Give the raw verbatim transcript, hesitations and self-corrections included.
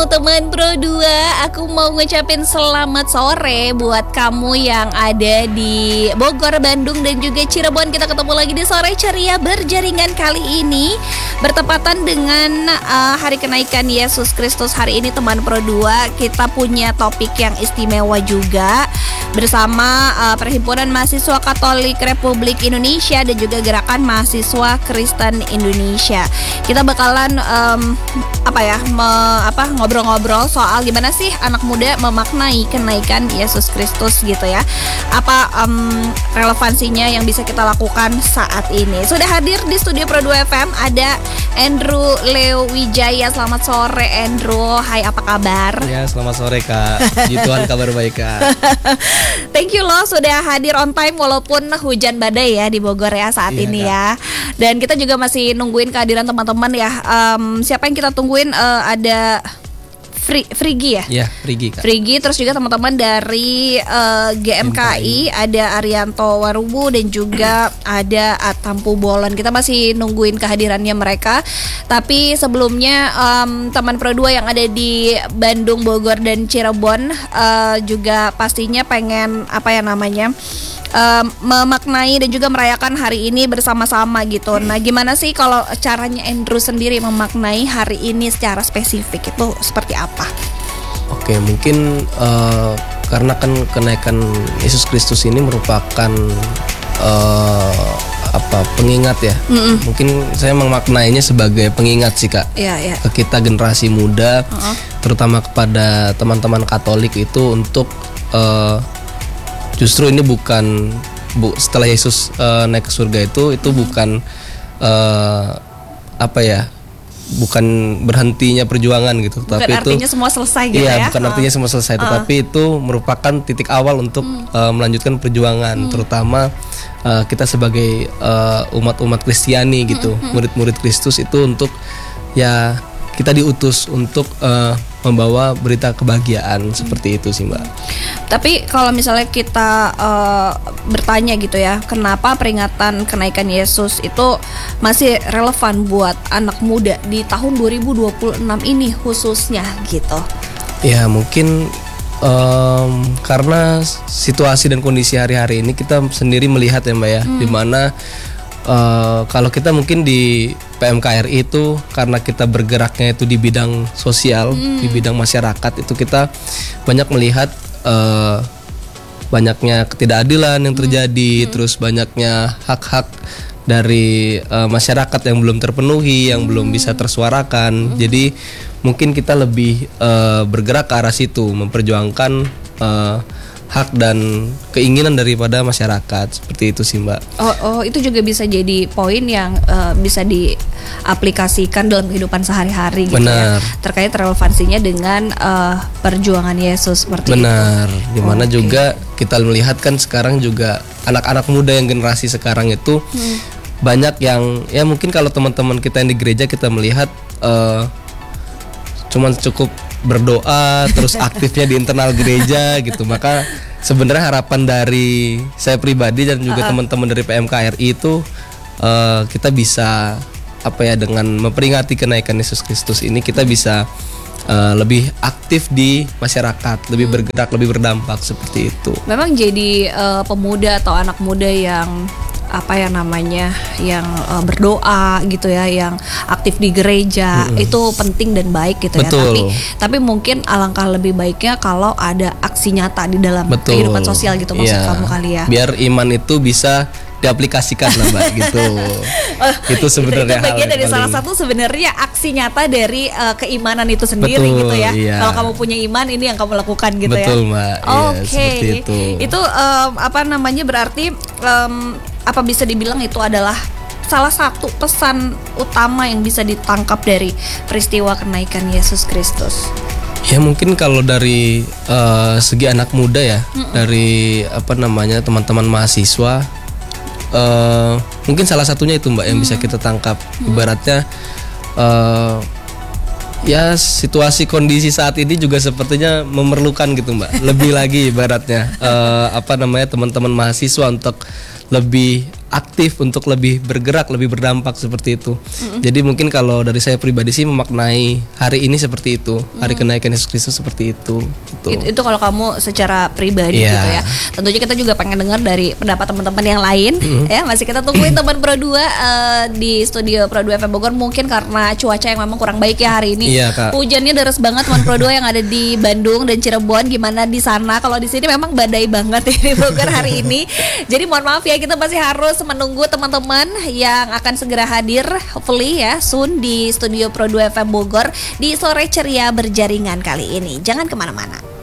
Halo teman Pro dua, aku mau ngucapin selamat sore buat kamu yang ada di Bogor, Bandung, dan juga Cirebon. Kita ketemu lagi di Sore Ceria Berjaringan kali ini, bertepatan dengan uh, hari kenaikan Yesus Kristus. Hari ini teman Pro dua, kita punya topik yang istimewa juga bersama uh, Perhimpunan Mahasiswa Katolik Republik Indonesia dan juga Gerakan Mahasiswa Kristen Indonesia. Kita bakalan um, apa ya me, apa ngobrol-ngobrol soal gimana sih anak muda memaknai kenaikan Yesus Kristus gitu ya. Apa um, relevansinya yang bisa kita lakukan saat ini. Sudah hadir di studio Pro dua F M ada Andrew Leo Wijaya. Selamat sore Andrew. Hai, apa kabar? Ya, selamat sore Kak. Puji Tuhan, kabar baik Kak. Thank you loh sudah hadir on time walaupun hujan badai ya di Bogor ya saat iya, ini Kak. Ya. Dan kita juga masih nungguin kehadiran teman-teman ya. Um, siapa yang kita tungguin? Uh, ada Fri, Frigi ya? Iya, Frigi Kak. Frigi, terus juga teman-teman dari uh, G M K I, ada Arianto Warubu dan juga ada Atampu Bolon. Kita masih nungguin kehadirannya mereka. Tapi sebelumnya um, teman Pro dua yang ada di Bandung, Bogor, dan Cirebon uh, juga pastinya pengen apa ya namanya Uh, memaknai dan juga merayakan hari ini bersama-sama gitu. Nah, gimana sih kalau caranya Andrew sendiri memaknai hari ini secara spesifik itu seperti apa? Oke, mungkin uh, karena kan kenaikan Yesus Kristus ini merupakan uh, apa pengingat ya. Mm-mm. Mungkin saya memaknainya sebagai pengingat sih Kak. Yeah, yeah. Ke kita generasi muda, uh-uh. terutama kepada teman-teman Katolik itu untuk uh, justru ini bukan bu, setelah Yesus uh, naik ke surga itu itu hmm. bukan uh, apa ya bukan berhentinya perjuangan gitu, bukan tapi artinya itu semua selesai gitu iya, ya bukan artinya semua selesai, uh. tetapi itu merupakan titik awal untuk hmm. uh, melanjutkan perjuangan, hmm. terutama uh, kita sebagai uh, umat-umat Kristiani gitu, hmm. murid-murid Kristus itu untuk ya kita diutus untuk uh, membawa berita kebahagiaan hmm. seperti itu sih Mbak. Tapi kalau misalnya kita uh, bertanya gitu ya, kenapa peringatan kenaikan Yesus itu masih relevan buat anak muda di tahun dua ribu dua puluh enam ini khususnya gitu? Ya mungkin um, karena situasi dan kondisi hari-hari ini kita sendiri melihat ya Mbak ya, hmm. dimana Uh, kalau kita mungkin di P M K R I itu karena kita bergeraknya itu di bidang sosial, hmm. di bidang masyarakat, itu kita banyak melihat uh, banyaknya ketidakadilan yang terjadi, hmm. terus banyaknya hak-hak dari uh, masyarakat yang belum terpenuhi, yang hmm. belum bisa tersuarakan. Hmm. Jadi mungkin kita lebih uh, bergerak ke arah situ, memperjuangkan uh, hak dan keinginan daripada masyarakat, seperti itu sih Mbak. Oh, oh itu juga bisa jadi poin yang uh, bisa diaplikasikan dalam kehidupan sehari-hari gitu. Benar. Ya, terkait relevansinya dengan uh, perjuangan Yesus seperti Benar. itu. Benar. Dimana okay. juga kita melihat kan sekarang juga anak-anak muda yang generasi sekarang itu hmm. banyak yang ya mungkin kalau teman-teman kita yang di gereja kita melihat uh, cuman cukup berdoa terus aktifnya di internal gereja gitu, maka sebenarnya harapan dari saya pribadi dan juga uh-uh. teman-teman dari P M K R I itu uh, kita bisa apa ya dengan memperingati kenaikan Yesus Kristus ini kita bisa uh, lebih aktif di masyarakat, lebih hmm. bergerak, lebih berdampak seperti itu. Memang jadi uh, pemuda atau anak muda yang apa ya namanya yang uh, berdoa gitu ya, yang aktif di gereja, mm-hmm. itu penting dan baik gitu. Betul. Ya. Tapi tapi mungkin alangkah lebih baiknya kalau ada aksi nyata di dalam Betul. Kehidupan sosial gitu maksud yeah. kamu kali ya. Biar iman itu bisa diaplikasikan lah Mbak gitu. oh, itu sebenarnya itu bagian dari paling... salah satu sebenarnya aksi nyata dari uh, keimanan itu sendiri. Betul, gitu ya. Iya. Kalau kamu punya iman ini yang kamu lakukan gitu. Betul, ya. Betul Mbak. Oke. Okay. Ya, itu. Itu um, apa namanya berarti um, apa bisa dibilang itu adalah salah satu pesan utama yang bisa ditangkap dari peristiwa kenaikan Yesus Kristus. Ya mungkin kalau dari uh, segi anak muda ya, Mm-mm. dari apa namanya teman-teman mahasiswa, uh, mungkin salah satunya itu Mbak yang mm. bisa kita tangkap. Mm. Ibaratnya uh, ya situasi kondisi saat ini juga sepertinya memerlukan gitu Mbak. Lebih lagi ibaratnya uh, apa namanya teman-teman mahasiswa untuk lebih aktif, untuk lebih bergerak, lebih berdampak seperti itu. Mm-hmm. Jadi mungkin kalau dari saya pribadi sih memaknai hari ini seperti itu, hari mm. kenaikan Yesus Kristus seperti itu. Gitu. Itu, itu kalau kamu secara pribadi yeah. gitu ya. Tentunya kita juga pengen dengar dari pendapat teman-teman yang lain. Mm-hmm. Ya masih kita tungguin teman Pro dua uh, di studio Pro dua F M Bogor. Mungkin karena cuaca yang memang kurang baik ya hari ini. Iya, Kak. Hujannya deras banget teman Pro dua yang ada di Bandung dan Cirebon. Gimana di sana? Kalau di sini memang badai banget ya di Bogor hari ini. Jadi mohon maaf ya, kita masih harus menunggu teman-teman yang akan segera hadir hopefully ya soon di studio Pro dua F M Bogor di Sore Ceria Berjaringan kali ini. Jangan kemana-mana.